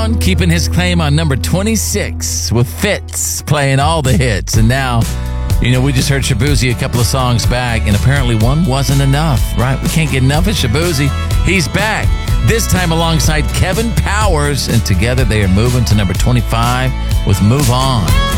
on, keeping his claim on number 26 with Fitz playing all the hits. And now, we just heard Shaboozey a couple of songs back, and apparently one wasn't enough, right? We can't get enough of Shaboozey. He's back, this time alongside Kevin Powers, and together they are moving to number 25 with Move On.